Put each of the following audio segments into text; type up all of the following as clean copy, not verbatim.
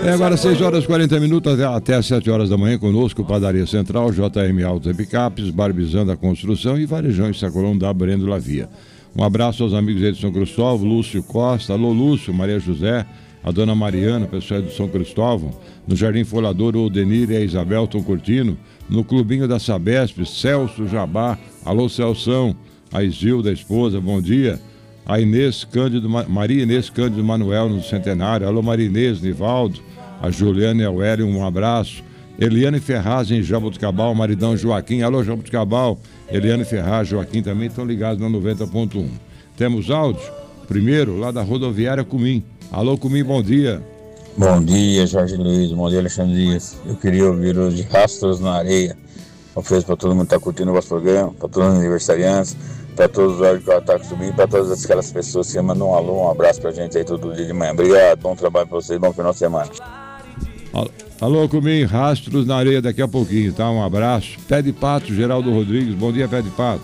Agora 6 horas e 40 minutos até as 7 horas da manhã conosco, Padaria Central, JM Autos e Picapes, Barbizan da Construção e Varejão e Sacolão da Brendo Lavia. Um abraço aos amigos aí de São Cristóvão, Lúcio Costa, alô Lúcio, Maria José, a dona Mariana, o pessoal do São Cristóvão, no Jardim Folhador, o Denir e a Isabel estão curtindo, no Clubinho da Sabesp, Celso Jabá, alô Celção, a Isilda, a esposa, bom dia. A Inês Cândido, Maria Inês Cândido Manuel no Centenário, alô Maria Inês, Nivaldo, a Juliana e a Hélio, um abraço. Eliane Ferraz em Jaboticabal, maridão Joaquim, alô Jaboticabal, Eliane Ferraz, Joaquim também estão ligados na 90.1. Temos áudio, primeiro lá da rodoviária Cumim. Alô Cumim, bom dia. Bom dia, Jorge Luiz, bom dia, Alexandre Dias. Eu queria ouvir os de Rastros na Areia. Ofereço para todo mundo que está curtindo o vosso programa, para todos os aniversariantes, para todos os usuários que está subindo, para todas aquelas pessoas que mandam um alô, um abraço para a gente aí todo dia de manhã. Obrigado, bom trabalho para vocês, bom final de semana. Alô, Cumim, Rastros na Areia daqui a pouquinho, tá? Um abraço. Pé de Pato, Geraldo Rodrigues, bom dia, Pé de Pato.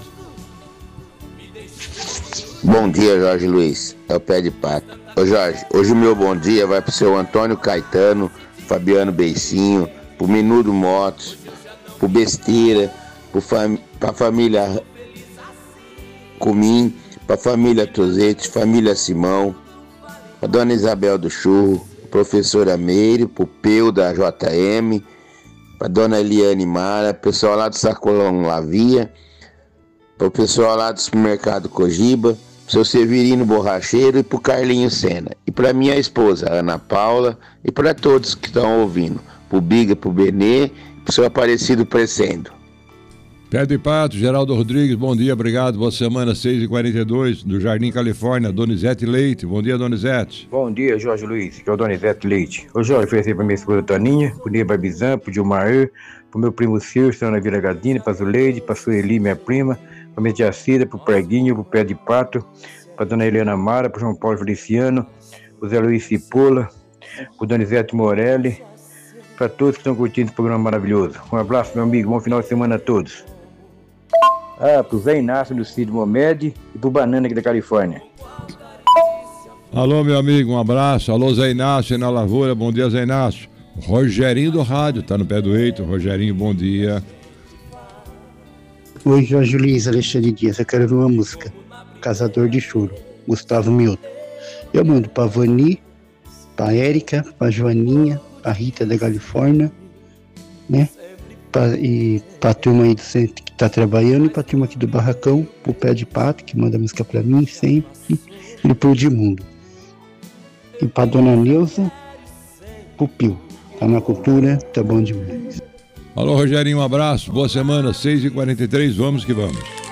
Bom dia, Jorge Luiz, é o Pé de Pato. Ô Jorge, hoje o meu bom dia vai pro seu Antônio Caetano, Fabiano Beicinho, pro Menudo Motos, pro Besteira, pra família Cumim, pra família Tozete, família Simão, pra dona Isabel do Churro, professora Meire, pro Peu da JM, pra dona Eliane Mara, pessoal lá do Sacolão Lavia, pro pessoal lá do supermercado Cogiba, pro seu Severino Borracheiro e pro Carlinho Sena. E pra minha esposa, Ana Paula, e pra todos que estão ouvindo, pro Biga, pro Benê, pro seu Aparecido Crescendo. Pé de Pato, Geraldo Rodrigues, bom dia, obrigado. Boa semana, 6h42, do Jardim Califórnia, Donizete Leite. Bom dia, Donizete. Bom dia, Jorge Luiz, que é o Donizete Leite. Ô Jorge, ofereci pra minha esposa Toninha, pro Ney Barbizan, pro Gilmar, pro meu primo Circe, na Vila Gadina, pra Zuleide, pra Sueli, minha prima, pra minha tia Cida, pro Preguinho, pro Pé de Pato, pra dona Helena Mara, pro João Paulo Feliciano, pro Zé Luiz Cipola, pro Donizete Morelli, pra todos que estão curtindo esse programa maravilhoso. Um abraço, meu amigo, bom final de semana a todos. Pro Zé Inácio do Cid Momed e pro Banana aqui da Califórnia. Alô, meu amigo, um abraço. Alô, Zé Inácio na Lavoura, bom dia, Zé Inácio. Rogerinho do rádio, tá no pé do eito. Rogerinho, bom dia. Oi, Jorge Luiz, Alexandre Dias, eu quero ouvir uma música. Caçador de Choro, Gustavo Milton. Eu mando pra Vani, pra Érica, pra Joaninha, pra Rita da Califórnia, né? E pra turma aí do centro que tá trabalhando, e pra turma aqui do Barracão, pro Pé de Pato, que manda música pra mim sempre, e pro Edmundo. E pra dona Neuza, pro Pio. Tá na cultura, tá bom demais. Alô, Rogerinho, um abraço, boa semana, 6h43, vamos que vamos.